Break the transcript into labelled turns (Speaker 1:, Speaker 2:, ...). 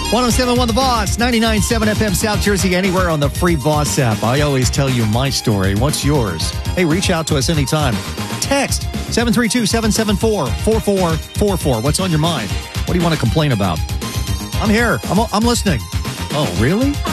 Speaker 1: 107.1 The Boss, 99.7 FM South Jersey, anywhere on the free Boss app. I always tell you my story. What's yours? Hey, reach out to us anytime. Text 732-774-4444. What's on your mind? What do you want to complain about? I'm here. I'm listening. Oh, really?